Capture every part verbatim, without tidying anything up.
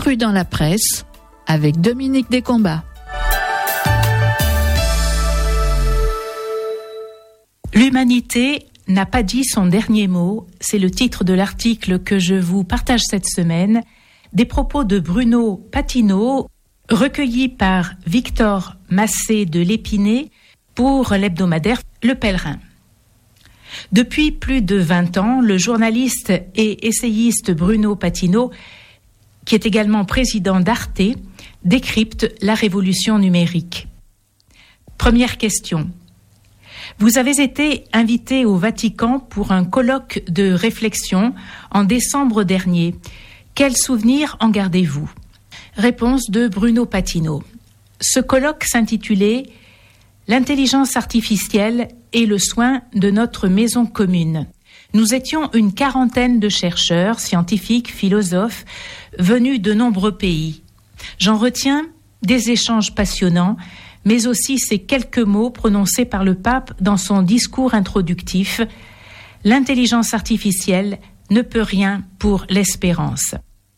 Cru dans la presse avec Dominique Descombats. L'humanité n'a pas dit son dernier mot, c'est le titre de l'article que je vous partage cette semaine, des propos de Bruno Patinaud, recueillis par Victor Massé de l'Épinay pour l'hebdomadaire Le Pèlerin. Depuis plus de vingt ans, le journaliste et essayiste Bruno Patinaud, qui est également président d'Arte, décrypte la révolution numérique. Première question. Vous avez été invité au Vatican pour un colloque de réflexion en décembre dernier. Quels souvenirs en gardez-vous ? Réponse de Bruno Patinaud. Ce colloque s'intitulait « L'intelligence artificielle et le soin de notre maison commune ». Nous étions une quarantaine de chercheurs, scientifiques, philosophes, venus de nombreux pays. J'en retiens des échanges passionnants, mais aussi ces quelques mots prononcés par le pape dans son discours introductif. L'intelligence artificielle ne peut rien pour l'espérance.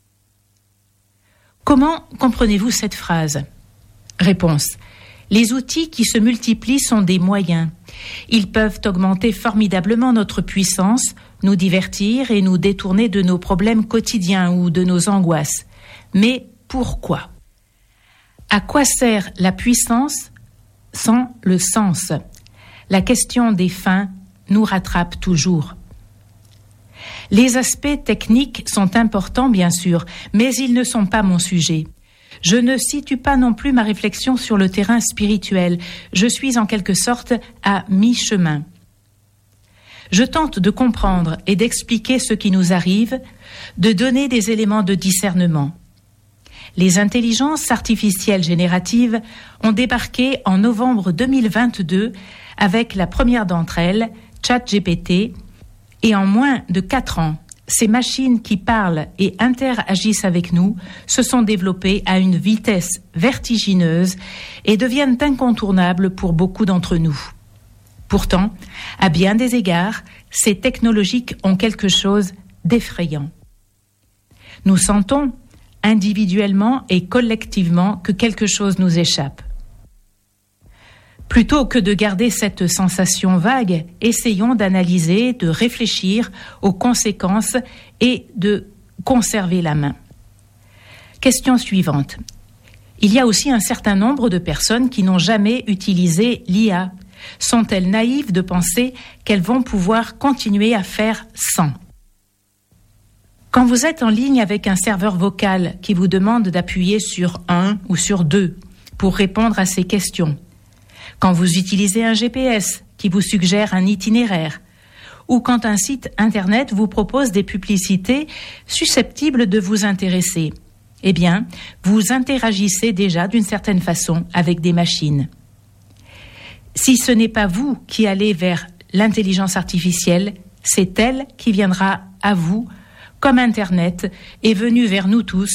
Comment comprenez-vous cette phrase ? Réponse. Les outils qui se multiplient sont des moyens. Ils peuvent augmenter formidablement notre puissance, nous divertir et nous détourner de nos problèmes quotidiens ou de nos angoisses. Mais pourquoi ? À quoi sert la puissance sans le sens ? La question des fins nous rattrape toujours. Les aspects techniques sont importants, bien sûr, mais ils ne sont pas mon sujet. Je ne situe pas non plus ma réflexion sur le terrain spirituel. Je suis en quelque sorte à mi-chemin. Je tente de comprendre et d'expliquer ce qui nous arrive, de donner des éléments de discernement. Les intelligences artificielles génératives ont débarqué en novembre deux mille vingt-deux avec la première d'entre elles, ChatGPT, et en moins de quatre ans, ces machines qui parlent et interagissent avec nous se sont développées à une vitesse vertigineuse et deviennent incontournables pour beaucoup d'entre nous. Pourtant, à bien des égards, ces technologies ont quelque chose d'effrayant. Nous sentons, individuellement et collectivement, que quelque chose nous échappe. Plutôt que de garder cette sensation vague, essayons d'analyser, de réfléchir aux conséquences et de conserver la main. Question suivante. Il y a aussi un certain nombre de personnes qui n'ont jamais utilisé l'I A. Sont-elles naïves de penser qu'elles vont pouvoir continuer à faire sans ? Quand vous êtes en ligne avec un serveur vocal qui vous demande d'appuyer sur un ou sur deux pour répondre à ces questions, quand vous utilisez un G P S qui vous suggère un itinéraire, ou quand un site internet vous propose des publicités susceptibles de vous intéresser, eh bien, vous interagissez déjà d'une certaine façon avec des machines. Si ce n'est pas vous qui allez vers l'intelligence artificielle, c'est elle qui viendra à vous, comme Internet est venu vers nous tous